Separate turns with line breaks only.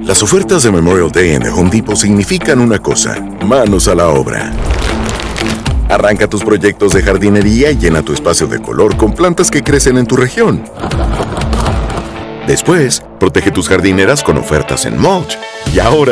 Las ofertas de Memorial Day en The Home Depot significan una cosa: manos a la obra. Arranca tus proyectos de jardinería y llena tu espacio de color con plantas que crecen en tu región. Después, protege tus jardineras con ofertas en mulch. Y ahora